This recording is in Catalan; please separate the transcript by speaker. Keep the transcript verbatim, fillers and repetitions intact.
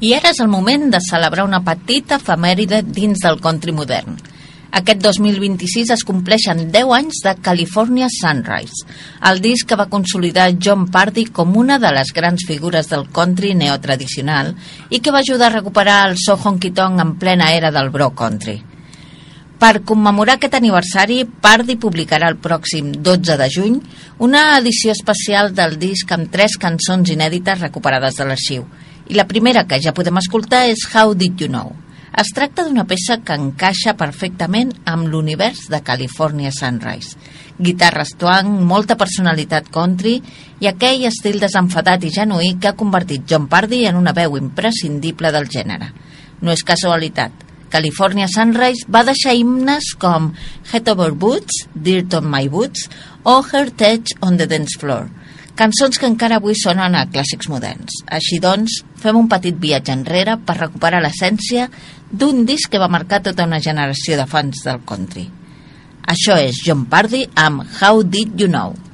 Speaker 1: I ara és el moment de celebrar una petita efemèride dins del country modern. Aquest dos mil vint-i-sis es compleixen deu anys de California Sunrise, el disc que va consolidar Jon Pardi com una de les grans figures del country neotradicional i que va ajudar a recuperar el so honky-tonk en plena era del bro country. Per commemorar aquest aniversari, Pardi publicarà el pròxim dotze de juny una edició especial del disc amb tres cançons inèdites recuperades de l'arxiu. I la primera que ja podem escoltar és How Did You Know? Es tracta d'una peça que encaixa perfectament amb l'univers de California Sunrise. Guitarres twang, molta personalitat country i aquell estil desenfadat i genuí que ha convertit Jon Pardi en una veu imprescindible del gènere. No és casualitat. California Sunrise va deixar himnes com Head Over Boots, Dirt on My Boots o Heart Edge on the Dance Floor, cançons que encara avui sonen a clàssics moderns. Així doncs, fem un petit viatge enrere per recuperar l'essència d'un disc que va marcar tota una generació de fans del country. Això és Jon Pardi amb How Did You Know?